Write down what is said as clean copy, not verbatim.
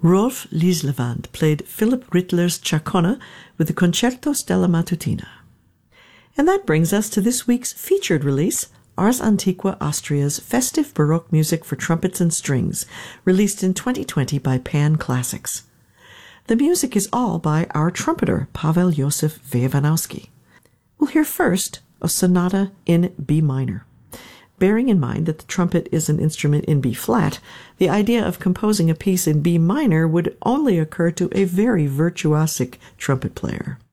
Rolf Lieslevand played Philipp Rittler's Chacona with the Concerto Stella Matutina. And that brings us to this week's featured release, Ars Antiqua Austria's festive Baroque music for trumpets and strings, released in 2020 by Pan Classics. The music is all by our trumpeter, Pavel Josef Wewanowski. We'll hear first a sonata in B minor. Bearing in mind that the trumpet is an instrument in B flat, the idea of composing a piece in B minor would only occur to a very virtuosic trumpet player.